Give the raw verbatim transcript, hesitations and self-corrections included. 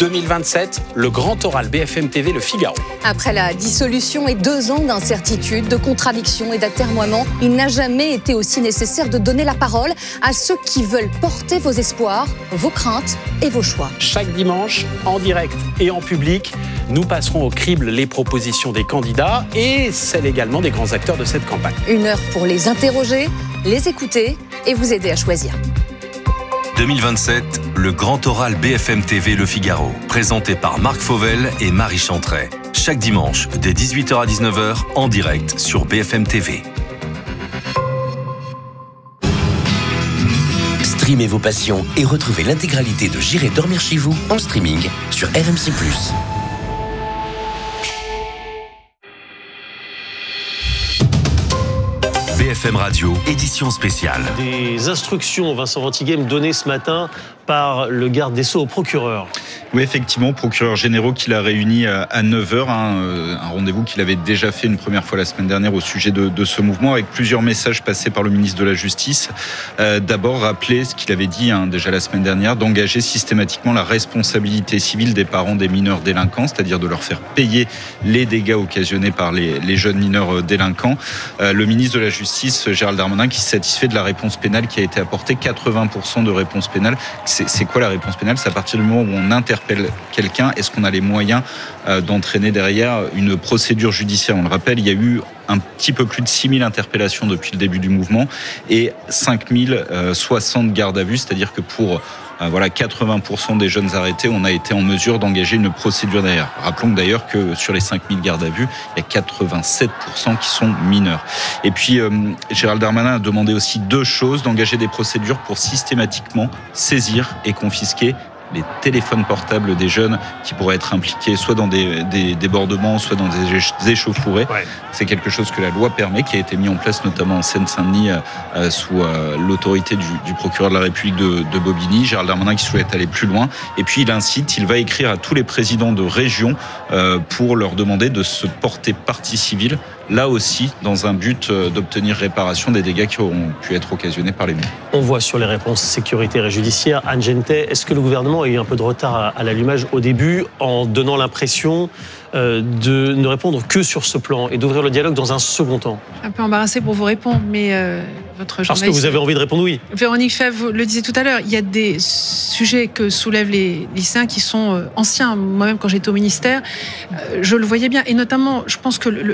deux mille vingt-sept, le grand oral B F M T V Le Figaro. Après la dissolution et deux ans d'incertitude, de contradictions et d'atermoiements, il n'a jamais été aussi nécessaire de donner la parole à ceux qui veulent porter vos espoirs, vos craintes et vos choix. Chaque dimanche, en direct et en public, nous passerons au crible les propositions des candidats et celles également des grands acteurs de cette campagne. Une heure pour les interroger, les écouter et vous aider à choisir. deux mille vingt-sept, le grand oral B F M T V Le Figaro, présenté par Marc Fauvel et Marie Chantray. Chaque dimanche, dès dix-huit heures à dix-neuf heures, en direct sur B F M T V. Streamez vos passions et retrouvez l'intégralité de J'irai dormir chez vous en streaming sur R M C plus. B F M Radio, édition spéciale. Des instructions, Vincent Ventigame, données ce matin par le garde des Sceaux au procureur. Oui, effectivement, procureur généraux qu'il a réuni à neuf heures, hein, un rendez-vous qu'il avait déjà fait une première fois la semaine dernière au sujet de, de ce mouvement, avec plusieurs messages passés par le ministre de la Justice. Euh, d'abord, rappeler ce qu'il avait dit hein, déjà la semaine dernière, d'engager systématiquement la responsabilité civile des parents des mineurs délinquants, c'est-à-dire de leur faire payer les dégâts occasionnés par les, les jeunes mineurs délinquants. Euh, le ministre de la Justice, Gérald Darmanin, qui se satisfait de la réponse pénale qui a été apportée, quatre-vingts pour cent de réponse pénale. C'est, c'est quoi la réponse pénale ? C'est à partir du moment où on interpelle quelqu'un, est-ce qu'on a les moyens euh, d'entraîner derrière une procédure judiciaire ? On le rappelle, il y a eu un petit peu plus de six mille interpellations depuis le début du mouvement et cinq mille soixante gardes à vue, c'est-à-dire que pour euh, voilà, quatre-vingts pour cent des jeunes arrêtés, on a été en mesure d'engager une procédure derrière. Rappelons d'ailleurs que sur les cinq mille gardes à vue, il y a quatre-vingt-sept pour cent qui sont mineurs. Et puis, euh, Gérald Darmanin a demandé aussi deux choses, d'engager des procédures pour systématiquement saisir et confisquer les téléphones portables des jeunes qui pourraient être impliqués soit dans des, des débordements, soit dans des échauffourées. Ouais. C'est quelque chose que la loi permet, qui a été mis en place notamment en Seine-Saint-Denis euh, sous euh, l'autorité du, du procureur de la République de, de Bobigny. Gérald Darmanin qui souhaite aller plus loin. Et puis il incite, il va écrire à tous les présidents de région euh, pour leur demander de se porter partie civile, là aussi dans un but d'obtenir réparation des dégâts qui auront pu être occasionnés par les mineurs. On voit sur les réponses sécuritaires et judiciaires, Anne Genetet, est-ce que le gouvernement a eu un peu de retard à l'allumage au début en donnant l'impression de ne répondre que sur ce plan et d'ouvrir le dialogue dans un second temps? Un peu embarrassé pour vous répondre, mais euh, votre journaliste... Parce que vous avez envie de répondre oui. Véronique Fèvre le disait tout à l'heure, il y a des sujets que soulèvent les lycéens qui sont anciens. Moi-même, quand j'étais au ministère, je le voyais bien. Et notamment, je pense que le,